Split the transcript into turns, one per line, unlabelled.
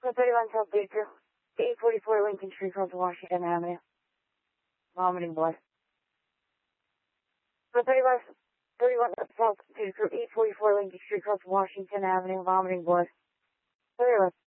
31 South Baker, 844 Lincoln Street, North Washington Avenue. Vomiting blood. 31 South Baker, 844 Lincoln Street, North Washington Avenue. Vomiting blood. 31.